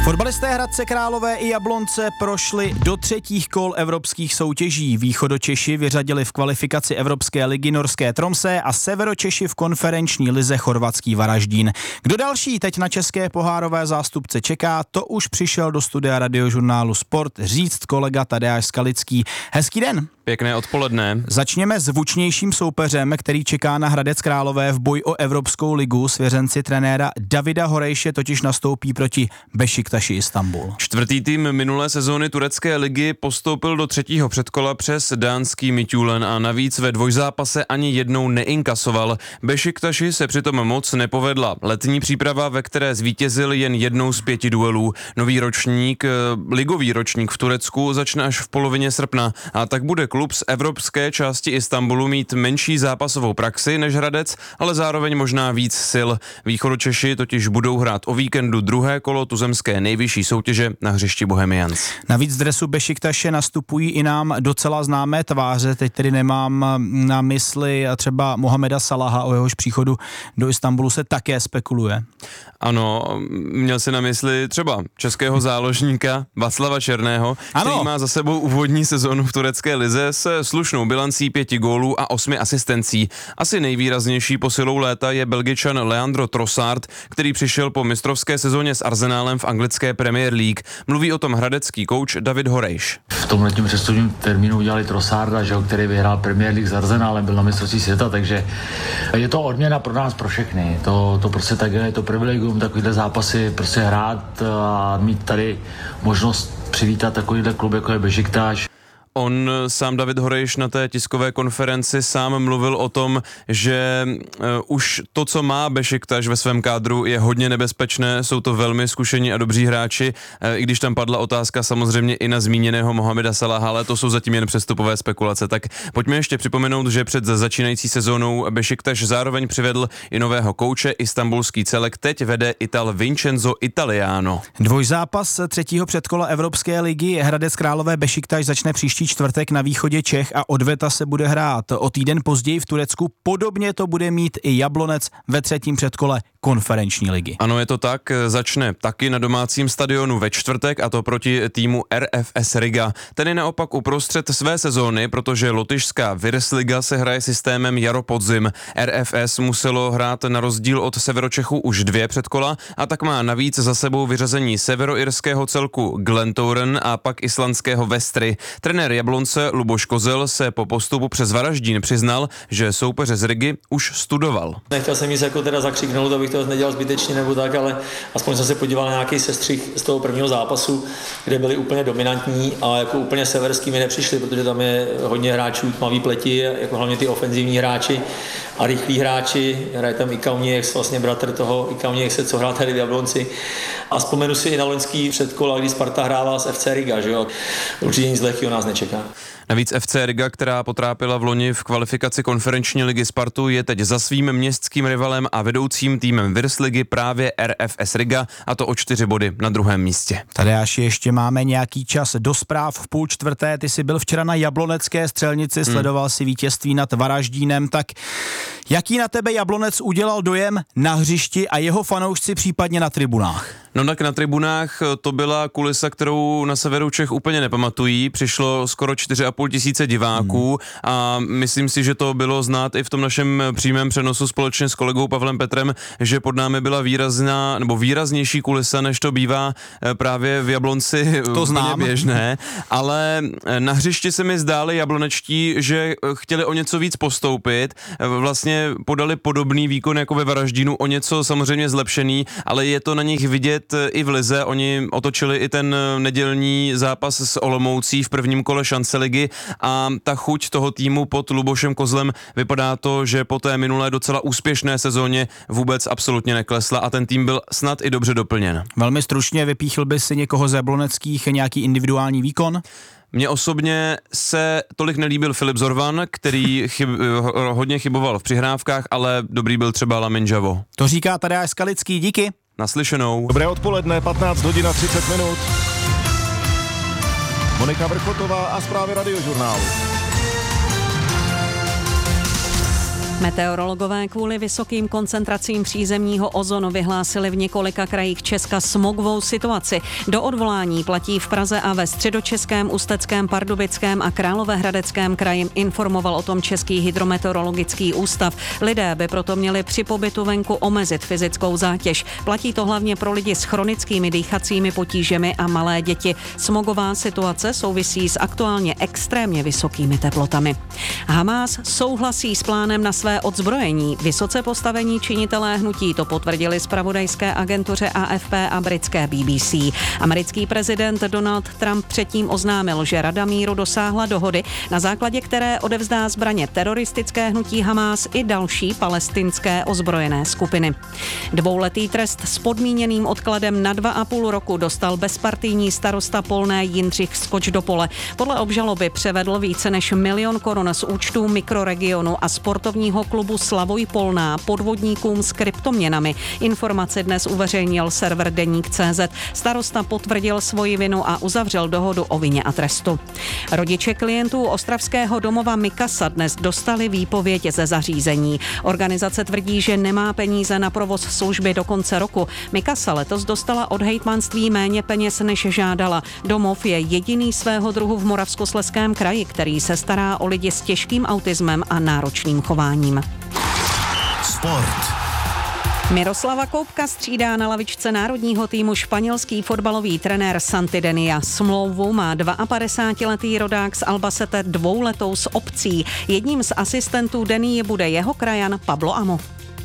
Fotbalisté Hradce Králové i Jablonce prošli do třetích kol evropských soutěží. Východočeši vyřadili v kvalifikaci Evropské ligy norské Tromsø a Severočeši v konferenční lize chorvatský Varaždín. Kdo další teď na české pohárové zástupce čeká, to už přišel do studia Radiožurnálu Sport říct kolega Tadeáš Skalický. Hezký den. Pěkné odpoledne. Začněme s zvučnějším soupeřem, který čeká na Hradec Králové v boji o Evropskou ligu. Svěřenci trenéra Davida Horejše totiž nastoupí proti Bešiktaši Istanbul. Čtvrtý tým minulé sezóny turecké ligy postoupil do třetího předkola přes dánský Midtjylland a navíc ve dvojzápase ani jednou neinkasoval. Bešiktaši se přitom moc nepovedla. Letní příprava, ve které zvítězil jen jednou z 5 duelů. Nový ročník, ligový ročník v Turecku začne až v polovině srpna a tak bude klub z evropské části Istanbulu mít menší zápasovou praxi než Hradec, ale zároveň možná víc sil. Východočeši totiž budou hrát o víkendu druhé kolo tuzemské nejvyšší soutěže na hřišti Bohemians. Navíc v dresu Bešiktaše nastupují i nám docela známé tváře, teď tedy nemám na mysli třeba Mohameda Salaha, o jehož příchodu do Istanbulu se také spekuluje. Ano, měl si na mysli třeba českého záložníka Václava Černého, který má za sebou úvodní sezonu v turecké lize se slušnou bilancí 5 gólů a 8 asistencí. Asi nejvýraznější posilou léta je Belgičan Leandro Trossard, který přišel po mistrovské sezóně s Arsenálem v anglické Premier League. Mluví o tom hradecký kouč David Horejš. V tom letním přestupním termínu udělali Trossarda, že, který vyhrál Premier League s Arsenálem, byl na mistrovství světa, takže je to odměna pro nás, pro všechny. To prostě tak je to privilegium, takovýhle zápasy prostě hrát a mít tady možnost přivítat takovýhle klub, jako je Bešiktaš. On sám David Horejš na té tiskové konferenci sám mluvil o tom, že už to, co má Bešiktaš ve svém kádru, je hodně nebezpečné, jsou to velmi zkušení a dobří hráči, i když tam padla otázka samozřejmě i na zmíněného Mohameda Salaha, ale to jsou zatím jen přestupové spekulace. Tak pojďme ještě připomenout, že před začínající sezónou Bešiktaš zároveň přivedl i nového kouče, istanbulský celek teď vede Ital Vincenzo Italiano. Dvojzápas třetího předkola Evropské ligy Hradec Králové Bešiktaš začne příští čtvrtek na východě Čech a odveta se bude hrát o týden později v Turecku. Podobně to bude mít i Jablonec ve třetím předkole konferenční ligy. Ano, je to tak, začne taky na domácím stadionu ve čtvrtek a to proti týmu RFS Riga. Ten je naopak uprostřed své sezóny, protože lotyšská Virslliga se hraje systémem jaro-podzim. RFS muselo hrát na rozdíl od Severočechů už 2 předkola a tak má navíc za sebou vyřazení severoirského celku Glentoran a pak islandského Vestry. Trenér Jablonce Luboš Kozel se po postupu přes Varaždín přiznal, že soupeře z Rigy už studoval. Nechtěl jsem nic jako teda zakřiknout, abych to nedělal zbytečně nebo tak, ale aspoň jsem se podíval na nějaký sestřih z toho prvního zápasu, kde byli úplně dominantní a jako úplně severský mi nepřišli, protože tam je hodně hráčů tmavý pleti, jako hlavně ty ofenzivní hráči a rychlí hráči. Hraje tam Ikaunieks, vlastně bratr toho Ikauniekse, co hrál tady v Jablonci. A vzpomenu si i na loňský předkola, kdy Sparta hrávala s FC Riga, že jo. Určitě nic lehkého nás nečeká. Navíc FC Riga, která potrápila v loni v kvalifikaci konferenční ligy Spartu, je teď za svým městským rivalem a vedoucím týmem Virslligy právě RFS Riga, a to o 4 body na druhém místě. Tadeáši, ještě máme nějaký čas do zpráv v 3:30. Ty jsi byl včera na jablonecké střelnici, sledoval si vítězství nad Varaždínem, tak jaký na tebe Jablonec udělal dojem na hřišti a jeho fanoušci případně na tribunách? No tak na tribunách to byla kulisa, kterou na severu Čech úplně nepamatují. Přišlo skoro 4,5 tisíce diváků a myslím si, že to bylo znát i v tom našem přímém přenosu společně s kolegou Pavlem Petrem, že pod námi byla výrazná nebo výraznější kulisa, než to bývá právě v Jablonci to znám. Běžné, ale na hřišti se mi zdáli jablonečtí, že chtěli o něco víc postoupit, vlastně podali podobný výkon jako ve Varaždínu, o něco samozřejmě zlepšený, ale je to na nich vidět i v lize. Oni otočili i ten nedělní zápas s Olomoucí v prvním kole šance ligy a ta chuť toho týmu pod Lubošem Kozlem, vypadá to, že po té minulé docela úspěšné sezóně vůbec absolutně neklesla a ten tým byl snad i dobře doplněn. Velmi stručně, vypíchl by si někoho z jabloneckých, nějaký individuální výkon? Mně osobně se tolik nelíbil Filip Zorvan, který hodně chyboval v přihrávkách, ale dobrý byl třeba Lamin Javo. To říká Tadeáš Skalický, díky. Naslyšenou. Dobré odpoledne, 15 hodin a 30 minut. Monika Vrchotová a zprávy Radiožurnálu. Meteorologové kvůli vysokým koncentracím přízemního ozonu vyhlásili v několika krajích Česka smogovou situaci. Do odvolání platí v Praze a ve Středočeském, Ústeckém, Pardubickém a Královéhradeckém kraji, informoval o tom Český hydrometeorologický ústav. Lidé by proto měli při pobytu venku omezit fyzickou zátěž. Platí to hlavně pro lidi s chronickými dýchacími potížemi a malé děti. Smogová situace souvisí s aktuálně extrémně vysokými teplotami. Hamás souhlasí s plánem na své odzbrojení. Vysoce postavení činitelé hnutí to potvrdili zpravodajské agentuře AFP a britské BBC. Americký prezident Donald Trump předtím oznámil, že Rada míru dosáhla dohody, na základě které odevzdá zbraně teroristické hnutí Hamás i další palestinské ozbrojené skupiny. Dvouletý trest s podmíněným odkladem na 2,5 roku dostal bezpartijní starosta Polné Jindřich Skoč do pole. Podle obžaloby převedl více než 1 000 000 korun z účtů mikroregionu a sportovního klubu Slavoj Polná podvodníkům s kryptoměnami. Informace dnes uveřejnil server Deník.cz. Starosta potvrdil svoji vinu a uzavřel dohodu o vině a trestu. Rodiče klientů ostravského domova Mikasa dnes dostali výpověď ze zařízení. Organizace tvrdí, že nemá peníze na provoz služby do konce roku. Mikasa letos dostala od hejtmanství méně peněz, než žádala. Domov je jediný svého druhu v Moravskoslezském kraji, který se stará o lidi s těžkým autismem a náročným chováním. Sport. Miroslava Koupka střídá na lavičce národního týmu španělský fotbalový trenér Santi Denia. Smlouvu má 52letý rodák z Albacete, 2letou s opcí. Jedním z asistentů Denie bude jeho krajan Pablo Amo.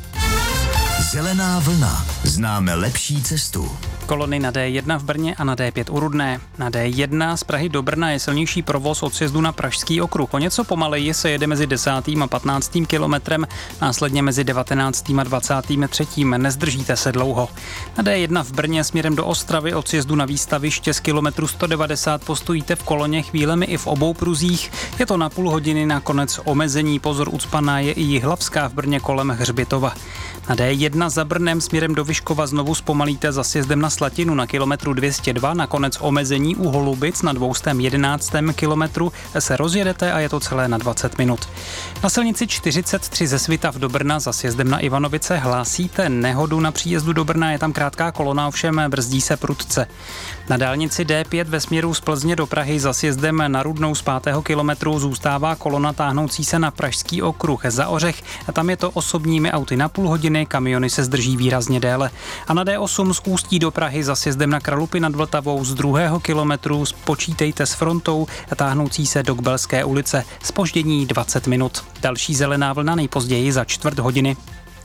Zelená vlna. Známe lepší cestu. Kolony na D1 v Brně a na D5 u Rudné. Na D1 z Prahy do Brna je silnější provoz od sjezdu na Pražský okruh. O něco pomaleji se jede mezi 10. a 15. kilometrem, následně mezi 19. a 23. Nezdržíte se dlouho. Na D1 v Brně směrem do Ostravy od sjezdu na Výstaviště z kilometru 190 postojíte v koloně, chvílemi i v obou pruzích. Je to na půl hodiny na konec omezení. Pozor, ucpaná je i Jihlavská v Brně kolem Hřbitova. Na D1 za Brnem směrem do Vyškova znovu zpomalíte za sjezdem na Slatinu na kilometru 202, na konec omezení u Holubic na 211. kilometru se rozjedete a je to celé na 20 minut. Na silnici 43 ze Svitav do Brna za sjezdem na Ivanovice hlásíte nehodu na příjezdu do Brna, je tam krátká kolona, ovšem brzdí se prudce. Na dálnici D5 ve směru z Plzně do Prahy za sjezdem na Rudnou z 5. kilometru zůstává kolona táhnoucí se na Pražský okruh za Ořech. A tam je to osobními auty na půl hodiny, kamiony se zdrží výrazně déle. A na D8 z Ústí do Prahy za sjezdem na Kralupy nad Vltavou z 2. kilometru počítejte s frontou táhnoucí se do Kbelské ulice. Zpoždění 20 minut. Další zelená vlna nejpozději za 4 hodiny.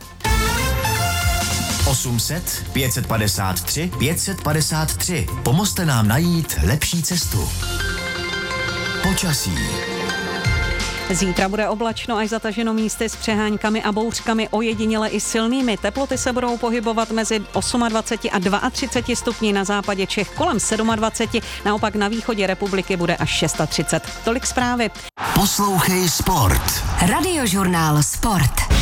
800 553 553. Pomozte nám najít lepší cestu. Počasí. Zítra bude oblačno až zataženo místy s přeháňkami a bouřkami, ojediněle i silnými. Teploty se budou pohybovat mezi 28 a 32 stupni, na západě Čech kolem 27, naopak na východě republiky bude až 36. Tolik zprávy. Poslouchej Sport. Radiožurnál Sport.